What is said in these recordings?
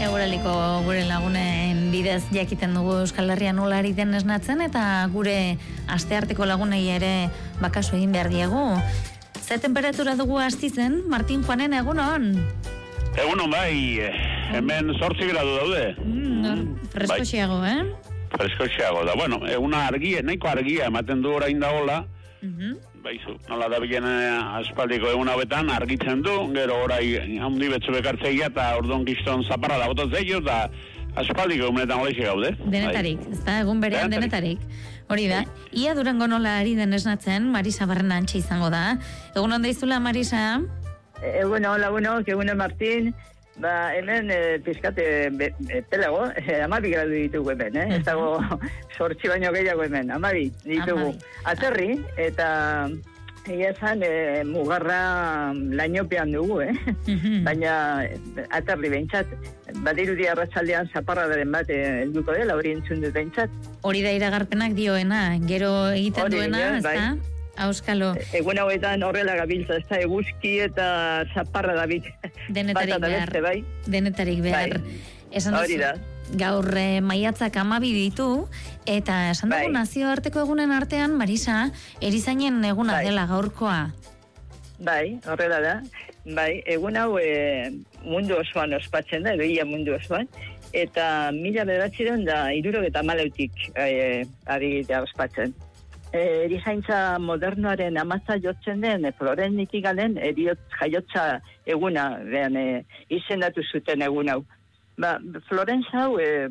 Eguraliko gure lagunen bidez jakiten dugu Euskal Herria nola ari den esnatzen, eta gure astearteko lagunei ere bakaso egin behar diegu. Ze temperatura dugu astizen, Martin Juanen, egunon? Egunon bai, hemen 8 gradu daude. Freskoxiago, Freskoxiago da. Bueno, eguna argia, nahiko argia ematen du orain dagoela. Baizu, nola da bilen aspaldiko egun hauetan argitzen du, gero orai handi betzu bekartzeia eta orduan kiston zaparra da botatzea, eta aspaldiko egunetan holeixe gaude. Denetarik, ez da, egun berean denetarik. Hori da, ia Durango nola ari den esnatzen, Marisa Barrena antxe izango da. Egun onda izula, Marisa? Hola, egunon Martin. Hemen pizkate pelago, 12 gradu ditugu hemen, ez dago 8 baino gehiago hemen, 12 ditugu. Aterri, eta egia esan mugarra lainopean dugu, baina aterri behintzat, badirudi arratsaldean zaparradaren bat helduko dela, hori entzun dut behintzat. Hori da iragarpenak dioena, gero egiten duena, ez da? Auskalo. Egun hauetan horrela gabiltza, ez da, eguzki eta zaparra da bit. Denetarik behar. Bai. Denetarik behar. Esan hori da. Gaur maiatzak 12 ditu, eta esan dugu nazioarteko egunen artean, Marisa, erizainen eguna dela gaurkoa. Bai, horrela da. Bai, egun hau mundu osoan ospatzen da, edo ia mundu osoan, eta 1974tik ari da ospatzen. Erizaintza modernoaren amazta jotzen den Florennitigalen jaiotza eguna izendatu zuten egun hau. Florenz hau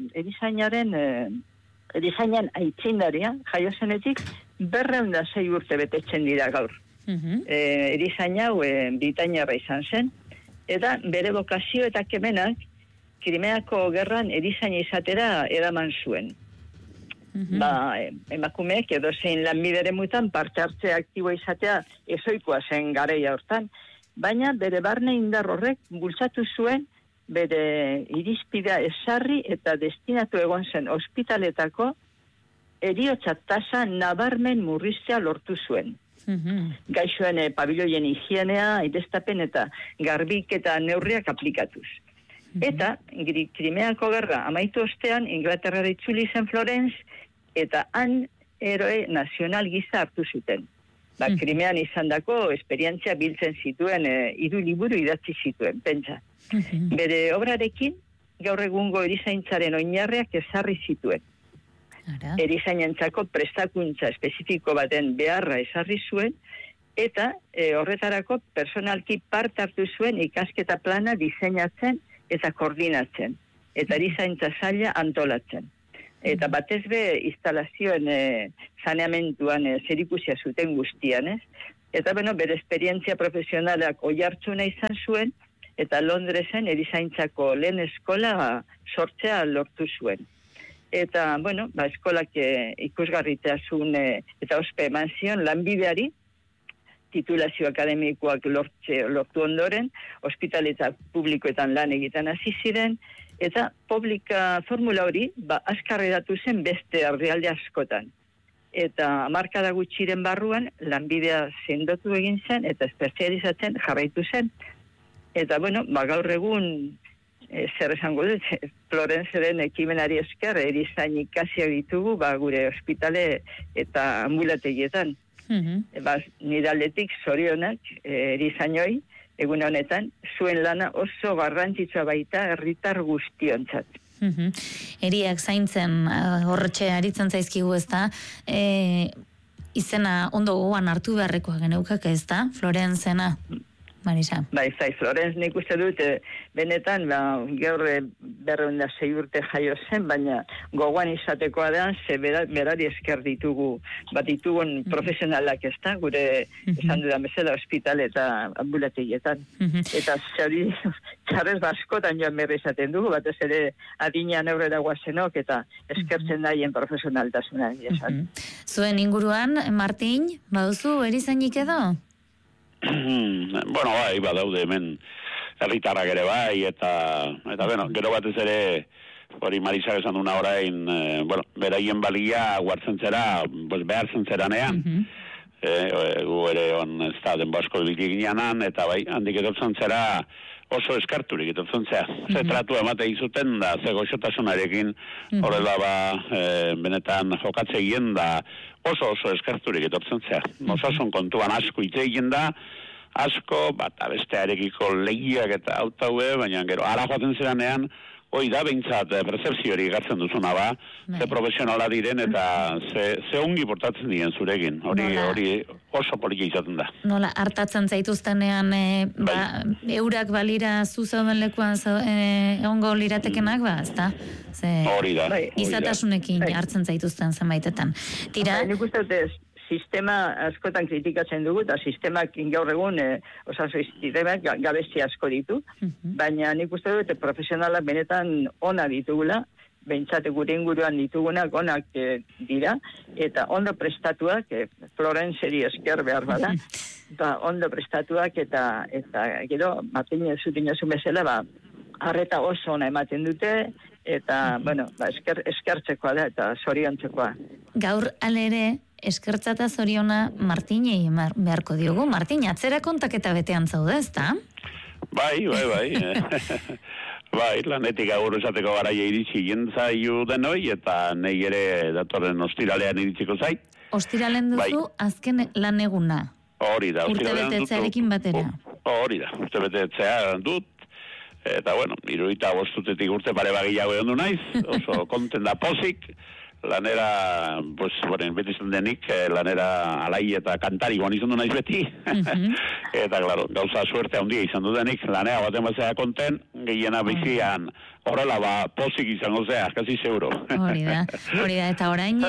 erizainan aitzindaria jaiozenetik 206 urte betetzen dira gaur. Erizain hau Britainiarra izan zen, eta bere bokazio eta kemenak Krimeako gerran erizaina izatera eraman zuen. Emakumeek edo zein lanbidere mutan parte hartze aktibo izatea ezoikoa zen garaia hortan, baina bere barne indar horrek bultzatu zuen bere irizpidea ezarri eta destinatu egon zen ospitaletako heriotza tasa nabarmen murriztea lortu zuen. Gaixoen pabiloien higienea, aireztapen eta garbiketa neurriak aplikatuz. Eta Krimeako gerra amaitu ostean Inglaterrara itzuli zen Florence, eta han eroe nazional gisa hartu zuten. Krimean izandako esperientzia biltzen zituen, 3 liburu idatzi zituen, pentsa. Bere obrarekin, gaur egungo erizaintzaren oinarriak ezarri zituen. Erizainentzako prestakuntza espezifiko baten beharra ezarri zuen, eta horretarako personalki parte hartu zuen ikasketa plana diseinatzen eta koordinatzen, eta erizaintza saila antolatzen. Eta batez be instalazioen saneamentuan zerikusia zuten guztian, ez? Eta bere esperientzia profesionalak oihartzuna izan zuen, eta Londresen erizaintzako lehen eskola sortzea lortu zuen. Eta, eskolak ikusgarritasun eta ospe eman zion lanbideari, titulazio akademikoak lortu ondoren, ospitaletza publikoetan lan egiten hasi ziren, eta publika formula hori azkarreratu zen beste herrialde askotan. Eta hamarkada gutxiren barruan lanbidea sendotu egin zen eta espezializatzen jarraitu zen. Eta gaur egun zer esango dut, Florenzeren ekimenari esker erizain ikasiak ditugu gure ospitale eta ambulategietan. Nire aldetik zorionak erizainoi egun honetan, zuen lana oso garrantzitsua baita herritar guztiontzat. Eriak zaintzen horretxe aritzen zaizkigu, ez da? Izena ondo gogoan hartu beharrekoa geneukak, ez da? Florenzena, Marisa. Florenz nik uste dut, benetan, gaur 206 urte jaio zen, baina gogoan izatekoa da, ze berari esker ditugu, ditugun profesionalak, ez da, gure esan dudan bezala ospital eta ambulategietan. Eta zari, txarrez baskotan joan berri izaten dugu, batez ere adinean aurrera guazenok, eta eskertzen daien profesionaltasuna. Zuen inguruan, Martin, baduzu erizainik edo? Badaude hemen herritarrak ere bai, eta gero batez ere hori Marisa esan duna orain, beraien balia guartzen zera, behartzen zeranean, gu ere ez da denbo asko biltik ginean, eta handik etortzen zera oso eskarturik etortzen zea. Ze tratu emate izuten da, ze goxotasunarekin horrela benetan jokatze egin da oso eskarturik etortzen zea. Osasun kontuan asko hitz egin da, asko, bata bestearekiko lehiak eta autaue, baina gero ara joaten zeranean, hoi da behintzat percepzio hori gartzen duzuna ba, ze profesionala diren eta ze ongi portatzen diren zurekin. Hori oso poliki izaten da. Nola, hartatzen zaituztenean, eurak balira zuzauden lekuan egongo liratekenak, ezta? Hori da. Izatasunekin hartzen zaituzten zenbaitetan. Tira? Nik uste dut sistema askotan kritikatzen dugu, eta sistemak gaur egun, sistemak gabezi asko ditu, baina nik uste dut profesionalak benetan ona ditugula, behintzate gure inguruan ditugunak onak dira, eta ondo prestatuak, Florenzeri esker behar bada, ondo prestatuak eta gero, Martin zutin oso bezala, arreta oso ona ematen dute, eta, eskertzekoa da, eta zoriontzekoa. Gaur alere, eskertza eta zoriona Martinei beharko diogu. Martin, atzera kontaketa betean zaude, ezta? Bai. Bai, lanetik gaur esateko garaia iritsi jentzaiu denoi, eta nahi ere datorren ostiralean iritsiko zait. Ostiralen duzu, azken lan eguna. Hori da. Urtebetetzearekin batera. Hori da, urtebetetzea dut. Eta, 75 urte pare bagiago egon du naiz, oso konten da pozik. Lanera, beti izan denik, lanera alai eta kantari guan izan du naiz beti. Eta, klaro, gauza suerte handia izan du denik, lanera baten batzea konten, gehiena bizian horrela pozik izango zea, kasi seguro. Hori da, eta orain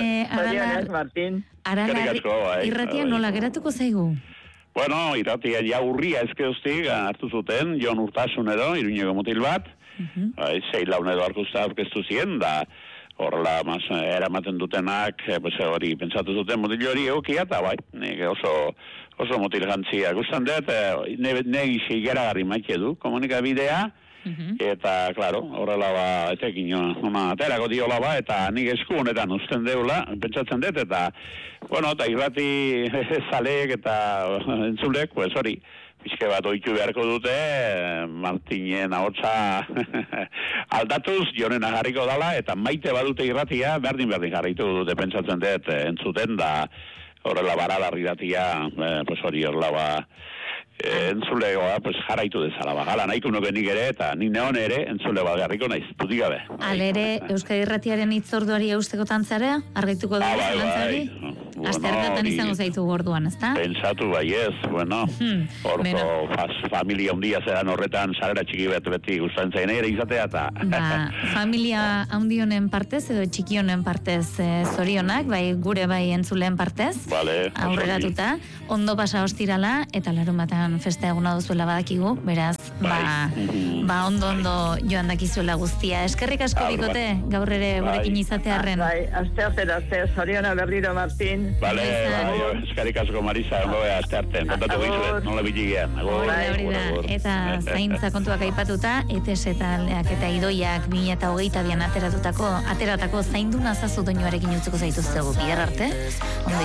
Aralar irratia nola geratuko zaigu? Bueno, irratia ja urria ezkeoztik hartu zuten, Jon Urtasun edo, Iruñeko mutil bat, 6 laun edo aurkeztu ziren, da horrela eramaten dutenak, hori pentsatu zuten mutil hori egokia, eta oso mutil jantzia. Gustan dut, negi sigeragarri maite du komunikabidea, eta, klaro, horrela etekin aterako diola eta nik esku honetan usten deula, pentsatzen dut, eta, eta irrati zaleek eta entzulek, hori, pixke bat oitu beharko dute, Martinen ahotsa aldatuz, Jonena jarriko dala, eta maite badute irratia, berdin jarraitu dute pentsatzen dut, entzuten da, horrela baralar irratia, hori horrela entzulegoa, jarraitu dezala, gala nahiko nuke nik ere, eta nik neon ere, entzule bat garriko naiz, dutik gabe. Alere, Euskadi Irratiaren hitzorduari eusteko tantzarea, argituko dugu zelantzari? Asterretan izango zaitu gorduan, ezta? Pentsatu ez, orko familia handia zeran horretan, sarera txiki beti guztan zain ere izatea, eta... Familia handionen partez, edo txikionen partez zorionak, gure entzuleen partez, aurreratuta, ondo pasa ostirala, eta larun batan festa eguna duzuela badakigu, beraz, ondo joan dakizuela guztia. Eskerrik asko bikote, gaur ere gurekin izatearren. Aste zoriona berriro, Martin. Eskerrik asko, Marisa, aste artean, kontatu gizuet, nola bitigean. Eta zaintza kontuak aipatuta, ETS eta idoiak 2022an ateratako zainduna zazu doinuarekin utziko zaituztegu. Bidar arte, ondo